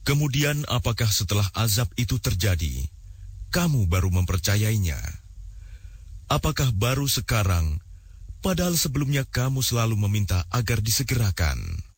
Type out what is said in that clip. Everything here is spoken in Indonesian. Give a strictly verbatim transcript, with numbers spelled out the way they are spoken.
Kemudian apakah setelah azab itu terjadi, kamu baru mempercayainya? Apakah baru sekarang, padahal sebelumnya kamu selalu meminta agar disegerakan?